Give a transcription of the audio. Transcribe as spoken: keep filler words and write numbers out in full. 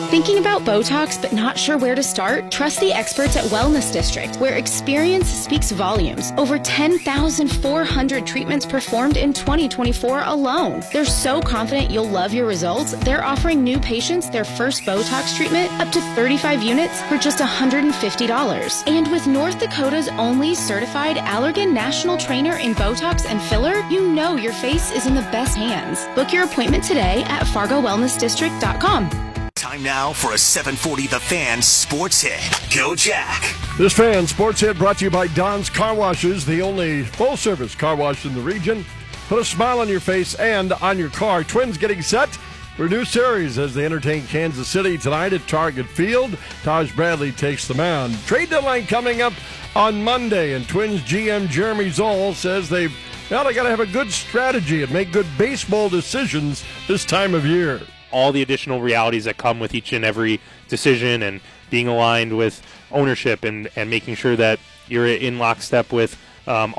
Thinking about Botox but not sure where to start? Trust the experts at Wellness District, where experience speaks volumes. Over ten thousand four hundred treatments performed in twenty twenty-four alone. They're so confident you'll love your results, they're offering new patients their first Botox treatment up to thirty-five units for just one hundred fifty dollars. And with North Dakota's only certified Allergan National Trainer in Botox and filler, you know your face is in the best hands. Book your appointment today at fargo wellness district dot com. Time now for a seven forty The Fan Sports Hit. Go Jack. This Fan Sports Hit brought to you by Don's Car Washes, the only full-service car wash in the region. Put a smile on your face and on your car. Twins getting set for a new series as they entertain Kansas City tonight at Target Field. Taj Bradley takes the mound. Trade deadline coming up on Monday, and Twins G M Jeremy Zoll says they've, well, they got to have a good strategy and make good baseball decisions this time of year. All the additional realities that come with each and every decision and being aligned with ownership and, and making sure that you're in lockstep with um,